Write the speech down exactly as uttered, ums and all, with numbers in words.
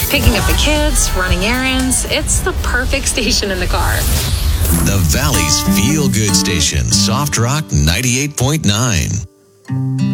Picking up the kids, running errands. It's the perfect station in the car. The Valley's feel-good station, Soft Rock ninety-eight point nine.